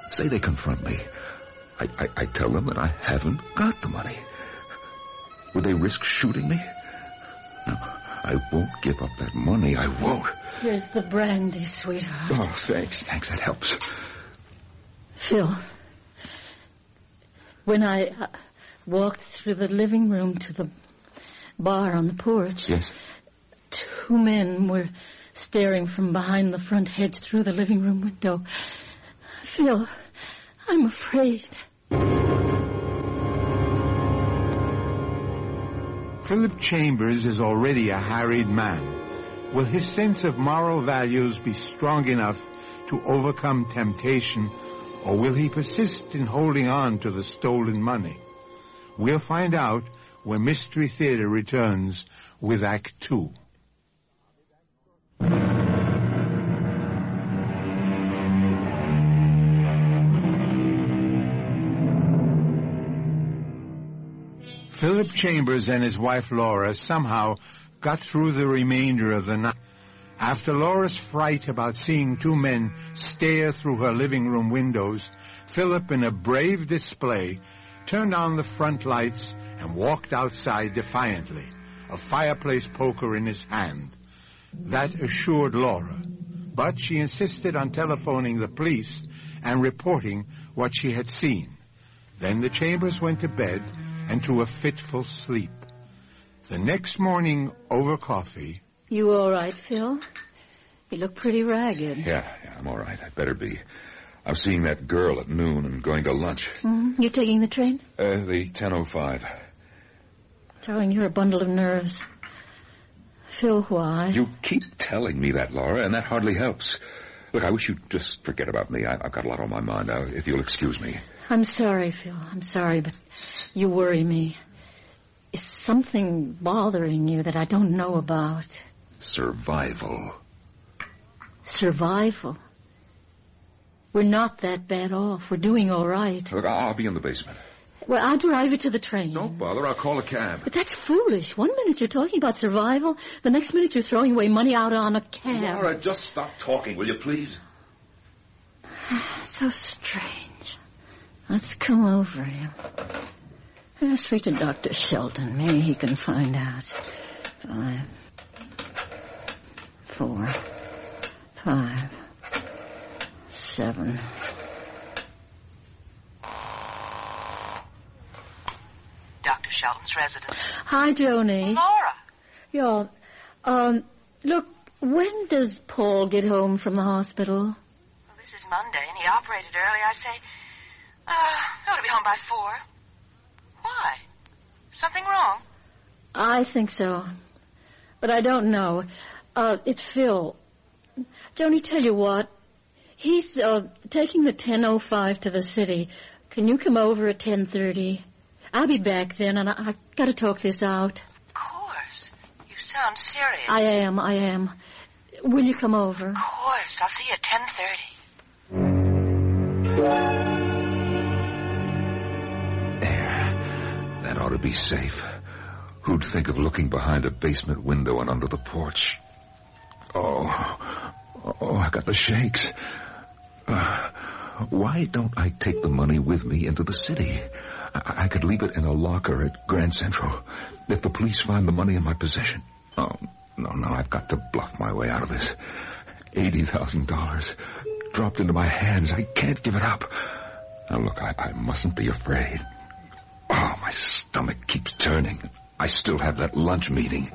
Say they confront me. I tell them that I haven't got the money. Would they risk shooting me? No, I won't give up that money. I won't. Here's the brandy, sweetheart. Oh, thanks. Thanks, that helps. Phil, when I walked through the living room to the bar on the porch... Yes? 2 men were staring from behind the front hedge through the living room window. Phil, I'm afraid. Philip Chambers is already a harried man. Will his sense of moral values be strong enough to overcome temptation, or will he persist in holding on to the stolen money? We'll find out when Mystery Theater returns with Act 2. Philip Chambers and his wife Laura somehow got through the remainder of the night. After Laura's fright about seeing 2 men stare through her living room windows, Philip, in a brave display, turned on the front lights and walked outside defiantly, a fireplace poker in his hand. That assured Laura, but she insisted on telephoning the police and reporting what she had seen. Then the Chambers went to bed and to a fitful sleep. The next morning, over coffee... You all right, Phil? You look pretty ragged. Yeah, I'm all right. I'd better be. I'm seeing that girl at noon and going to lunch. Mm-hmm. You're taking the train? The 10:05. Darling, you're a bundle of nerves. Phil, why? You keep telling me that, Laura, and that hardly helps. Look, I wish you'd just forget about me. I've got a lot on my mind now, if you'll excuse me. I'm sorry, Phil. I'm sorry, but you worry me. Is something bothering you that I don't know about? Survival. Survival? We're not that bad off. We're doing all right. Look, I'll be in the basement. Well, I'll drive you to the train. Don't bother. I'll call a cab. But that's foolish. 1 minute you're talking about survival. The next minute you're throwing away money out on a cab. Laura, just stop talking, will you, please? So strange. Let's come over here. Let's speak to Dr. Shelton. Maybe he can find out. 5, 4, 5, 7. Dr. Shelton's residence. Hi, Joni. Laura. Yeah. Look, when does Paul get home from the hospital? Well, this is Monday, and he operated early. I say, he ought to be home by 4. Why? Something wrong? I think so. But I don't know. It's Phil. Joni, tell you what. He's taking the 10:05 to the city. Can you come over at 10:30? I'll be back then, and I got to talk this out. Of course. You sound serious. I am. Will you come over? Of course. I'll see you at 10:30. There. That ought to be safe. Who'd think of looking behind a basement window and under the porch? Oh, I got the shakes. Why don't I take the money with me into the city? I could leave it in a locker at Grand Central. If the police find the money in my possession. Oh, no, I've got to bluff my way out of this. $80,000 dropped into my hands. I can't give it up. Now, look, I mustn't be afraid. Oh, my stomach keeps turning. I still have that lunch meeting.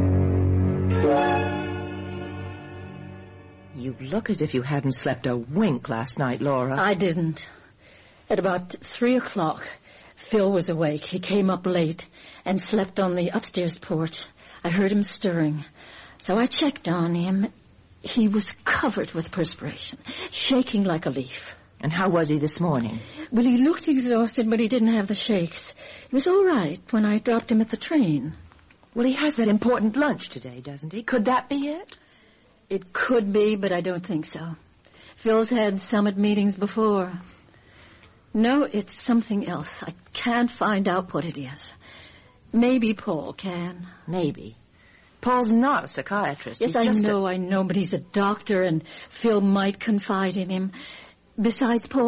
You look as if you hadn't slept a wink last night, Laura. I didn't. At about 3 o'clock, Phil was awake. He came up late and slept on the upstairs porch. I heard him stirring. So I checked on him. He was covered with perspiration, shaking like a leaf. And how was he this morning? Well, he looked exhausted, but he didn't have the shakes. He was all right when I dropped him at the train. Well, he has that important lunch today, doesn't he? Could that be it? It could be, but I don't think so. Phil's had summit meetings before. No, it's something else. I can't find out what it is. Maybe Paul can. Maybe. Paul's not a psychiatrist. Yes, I know, but he's a doctor, and Phil might confide in him. Besides, Paul